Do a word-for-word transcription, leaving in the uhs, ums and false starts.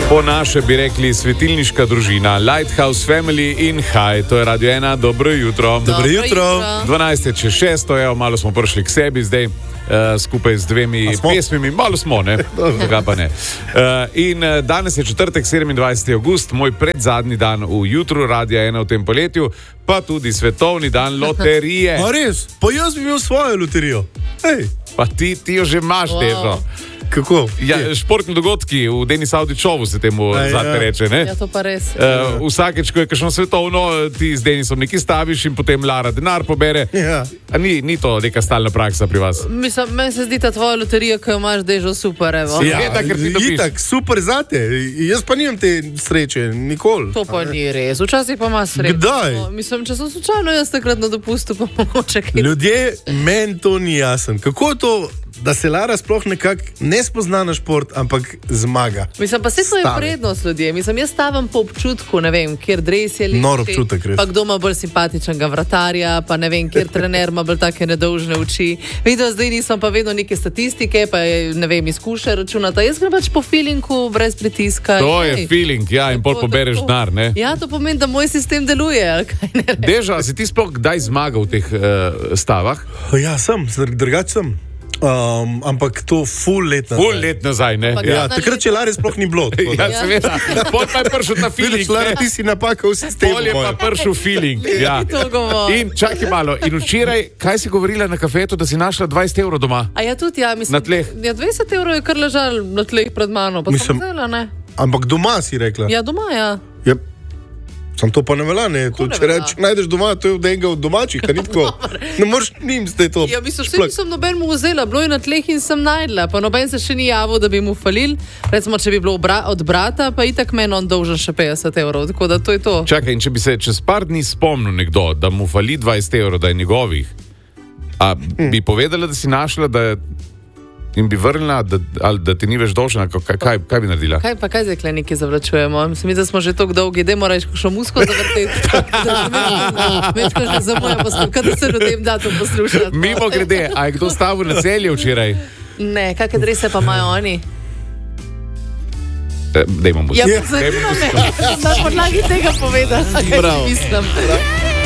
Po naše bi rekli svetilniška družina, Lighthouse Family in Hi, to je Radio ena, dobro jutro. Dobro jutro. dvanajst je čez šesto, evo, malo smo prišli k sebi zdaj, uh, skupaj z dvemi pesmimi, malo smo, ne, tega pa ne. Uh, in uh, danes je četrtek, sedemindvajseti avgust, moj predzadnji dan v jutru Radio ena v tem poletju, pa tudi svetovni dan loterije. A res? Pa jaz bi imel svojo loterijo. Hej. Pa ti, ti jo že imaš, wow. Težo. Kako? Ja, športni dogodki v Denis Audičovu se temu zadnje ja. reče, ne? Ja, to pa res. Uh, vsakeč, ko je kakšno svetovno, ti z Denisom nekaj staviš in potem Lara denar pobere. Ja. A ni, ni to neka stalna praksa pri vas? Mislim, meni se zdi ta tvoja loterija, ki jo imaš, dežo super, evo. Ja, je tak, ker ti dobiš. Itak, super zate. Jaz pa nimam te sreče, nikoli. To pa ni res. Včasih pa ima srečo. Kdaj? No, mislim, če sem slučajno jaz takrat na dopustu, pa mogoče kaj. Ljudje, meni to ni jasen. Kako to, da se Lara sploh nekako ne spozna na šport, ampak zmaga? Mislim, pa se to je prednost ljudje. Mislim, jaz stavim po občutku, ne vem, kjer dres je lepši. Nor občutek, res. Pa kdo ima bolj simpatičnega vratarja, pa ne vem, kjer trener ima bolj take nedolžne oči. Videla, zdaj nisem pa vedno neke statistike, pa je, ne vem, izkušnje računata. Jaz grem pač po feelingu, brez pritiska. To je feeling, ja, in pol pobereš denar, ne? Ja, to pomeni, da moj sistem deluje, ali kaj ne reče. Deža, si ti sploh kdaj zmagal v teh uh, stavah? Ja, sem, drugač sem. Um, ampak to full let nazaj. Full let nazaj, ne? Ja, takrat, če Lare sploh ni bilo. Ja, seveda. Pol pa je prišel ta feeling. Vidiš, Lara, ti si napakal sistem. Pol je pa prišel feeling. Ja. In čakaj malo. In včeraj, kaj si govorila na kafetu, da si našla dvajset evrov doma? A ja, tudi ja, mislim. Na tleh? Ja, dvajset evrov je kar ležal na tleh pred mano. Pa mislim, sem vzela, ne? Ampak doma si rekla? Ja, doma, ja. Ja. Sam to pa ne velja, ne. To, če reč, najdeš doma, to je od enega od domačih, a ni tako. Ne moreš njim zdaj to. Ja, mislim, še nisem noben mu vzela, bilo je na tleh in sem najdla, pa noben se še ni javil, da bi mu falil. Recimo, če bi bilo od brata, pa itak meni on dolžen še petdeset evrov, tako da to je to. Čakaj, in če bi se čez par dni spomnil nekdo, da mu fali dvajset evrov, da je njegovih, a hmm. bi povedala, da si našla, da in bi vrnila, da, ali da ti ni več dolžna, kaj, kaj, kaj bi naredila? Kaj pa, kaj zdaj nekaj zavračujemo? Mislim, da smo že tako dolgi, da moraš še musko zavrteti. Več, ko že za moje poslušati, kada se ljudem da to poslušati. Mimo grede, a je kdo stavil na Celje včeraj? Ne, kakšne drese pa imajo oni? Dejmo muziko. Ja, zanima me, na podlagi tega povedati, kaj mislim.